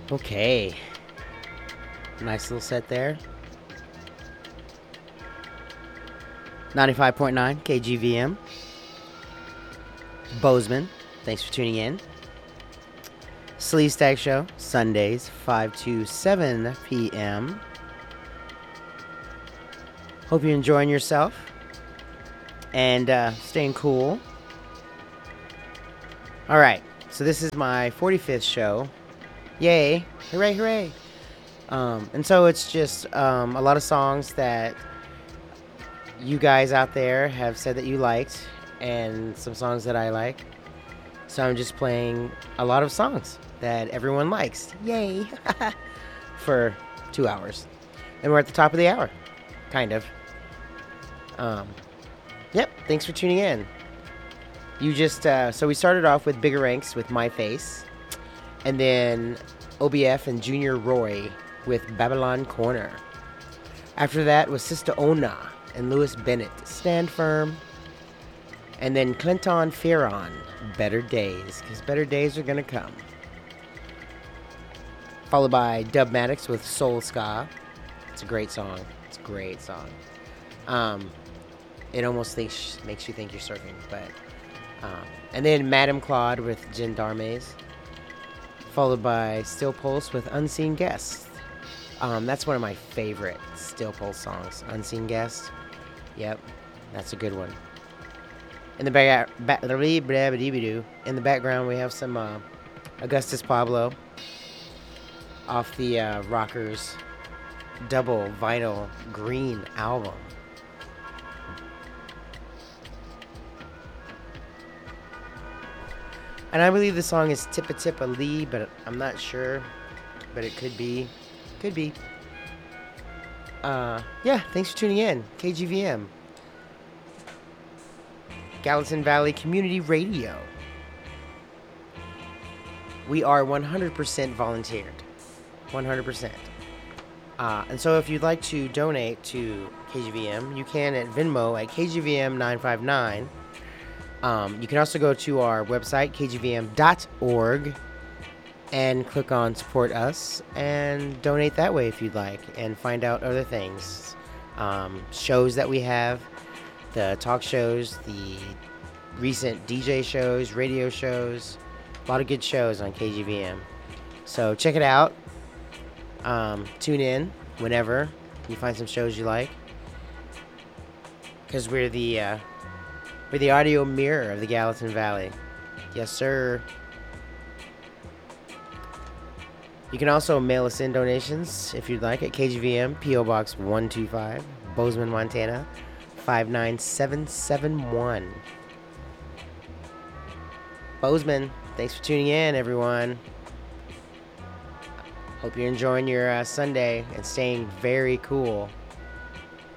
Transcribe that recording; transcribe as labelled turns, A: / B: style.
A: Okay. Nice little set there. 95.9 KGVM. Bozeman. Thanks for tuning in. Sleaze Stag Show, Sundays, 5 to 7 p.m. Hope you're enjoying yourself and staying cool. All right, so this is my 45th show. Yay. Hooray, hooray. And so it's just a lot of songs that you guys out there have said that you liked and some songs that I like. So I'm just playing a lot of songs that everyone likes. Yay. For 2 hours. And we're at the top of the hour. Kind of. Yep. Thanks for tuning in. You just, so we started off with Bigger Ranks with My Face. And then OBF and Junior Roy with Babylon Corner. After that was Sister Ona and Lewis Bennett, Stand Firm. And then Clinton Fearon, Better Days, because better days are going to come. Followed by Dubmatics with Soul Ska. It's a great song. It's a great song. It almost makes you think you're surfing, but... and then Madame Claude with Gendarmes. Followed by Still Pulse with Unseen Guest. That's one of my favorite Still Pulse songs. Unseen Guest. Yep, that's a good one. In the background, we have some Augustus Pablo off the Rockers double vinyl green album. And I believe the song is Tippa Tippa Lee, but I'm not sure. But it could be. Could be. Yeah, thanks for tuning in. KGVM. Gallatin Valley Community Radio. We are 100% volunteered. 100%. And so if you'd like to donate to KGVM, you can at Venmo at KGVM959. You can also go to our website, kgvm.org, and click on Support Us and donate that way if you'd like, and find out other things. Shows that we have, the talk shows, the recent DJ shows, radio shows, a lot of good shows on KGVM. So check it out. Tune in whenever you find some shows you like, because we're the audio mirror of the Gallatin Valley. Yes, sir. You can also mail us in donations if you'd like at KGVM, P.O. Box 125, Bozeman, Montana, 59771. Bozeman, thanks for tuning in, everyone. Hope you're enjoying your Sunday and staying very cool.